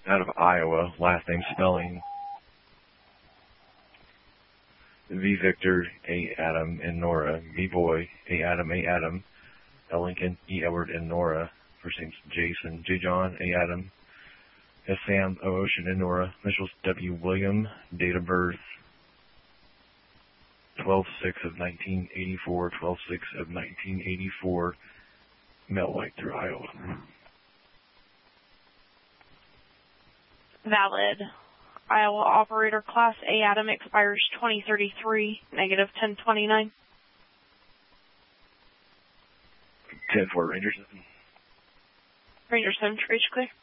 out of Iowa, last name spelling V Victor, A Adam, and Nora, V Boy, A Adam, L Lincoln, E Edward, and Nora. First name's Jason, J John, A Adam, S Sam, O Ocean, and Nora. Initials W William, date of birth 12/6 of 1984, 12/6 of 1984, male, white, through Iowa. Valid. Iowa operator class A Adam expires 2033, negative 1029. 10-4 Ranger System. Ranger 7, reach clear.